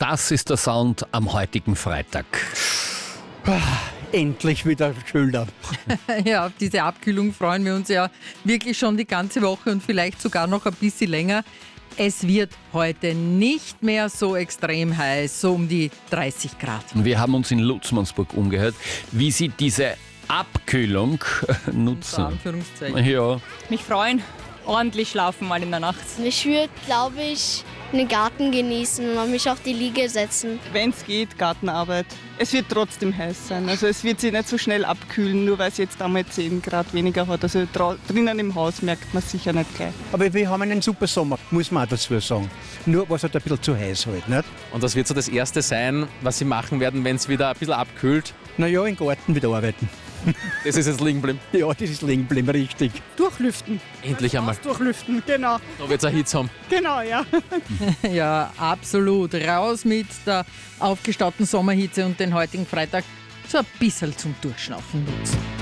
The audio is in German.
Das ist der Sound am heutigen Freitag. Endlich wieder schöner. Ja, auf diese Abkühlung freuen wir uns ja wirklich schon die ganze Woche und vielleicht sogar noch ein bisschen länger. Es wird heute nicht mehr so extrem heiß, so um die 30 Grad. Wir haben uns in Lutzmannsburg umgehört, wie sie diese Abkühlung nutzen. Unter Anführungszeichen. Ja. Mich freuen, ordentlich schlafen mal in der Nacht. Ich würde, glaube ich, den Garten genießen und mich auf die Liege setzen. Wenn es geht, Gartenarbeit. Es wird trotzdem heiß sein. Also es wird sich nicht so schnell abkühlen, nur weil es jetzt einmal 10 Grad weniger hat. Also drinnen im Haus merkt man es sicher nicht gleich. Aber wir haben einen super Sommer, muss man auch dazu sagen. Nur war es halt ein bisschen zu heiß halt, nicht? Und das wird so das Erste sein, was Sie machen werden, wenn es wieder ein bisschen abkühlt. Naja, im Garten wieder arbeiten. Das ist jetzt liegen geblieben. Ja, das ist liegen geblieben, richtig. Durchlüften. Endlich einmal. Durchlüften, genau. Da wird es eine Hitze haben. Genau, ja. Ja, absolut. Raus mit der aufgestauten Sommerhitze und den heutigen Freitag so ein bisschen zum Durchschnaufen nutzen.